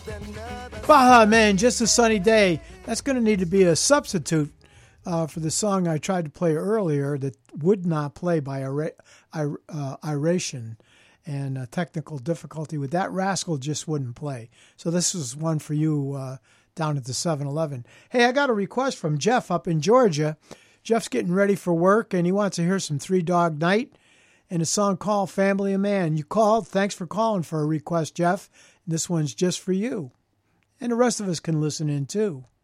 Baha Man, Just a Sunny Day. That's going to need to be a substitute for the song I tried to play earlier that would not play by iration and technical difficulty with that. Rascal just wouldn't play. So this is one for you down at the 7-Eleven. Hey, I got a request from Jeff up in Georgia. Jeff's getting ready for work, and he wants to hear some Three Dog Night and a song called Family of Man. You called. Thanks for calling for a request, Jeff. This one's just for you. And the rest of us can listen in, too.